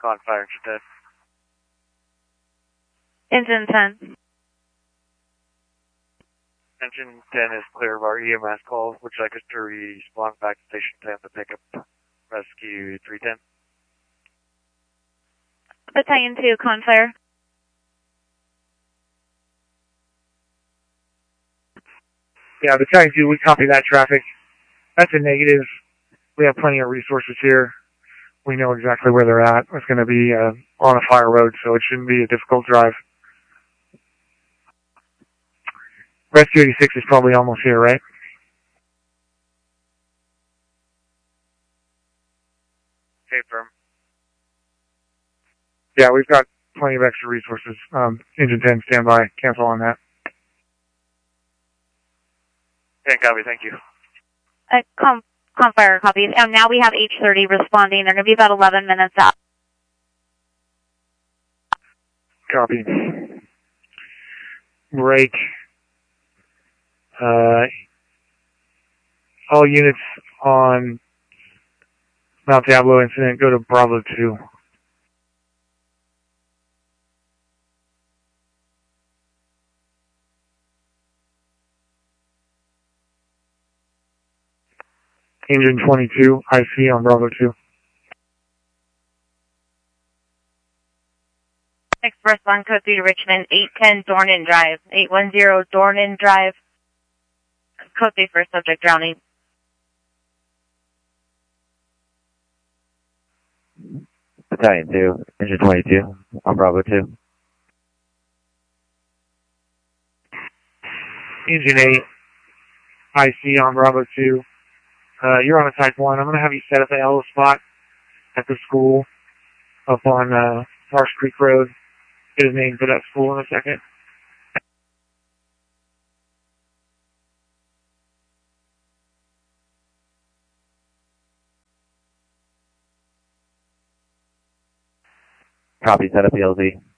Confire engine 10. Engine 10. Engine 10 is clear of our EMS calls. Would you like us to respond back to Station 10 to pick up Rescue 310? Battalion 2, Confire. Yeah, Battalion 2, we copy that traffic. That's a negative. We have plenty of resources here. We know exactly where they're at. It's going to be on a fire road, so it shouldn't be a difficult drive. Rescue 86 is probably almost here, right? Okay, firm. Yeah, we've got plenty of extra resources. Engine 10, stand by. Cancel on that. Okay, copy. Thank you. Confire copies. And now we have H30 responding. They're going to be about 11 minutes out. Copy. Break. All units on Mount Diablo incident, go to Bravo 2. Engine 22, IC on Bravo 2. Express on code 3 to Richmond, 810 Dornan Drive, 810 Dornan Drive. Code 3 for subject drowning. Battalion 2, Engine 22, on Bravo 2. Engine 8, IC on Bravo 2. You're on a Type 1. I'm going to have you set up an Ella spot at the school up on Marsh Creek Road. Get his name for that school in a second. Copy, set up ELZ.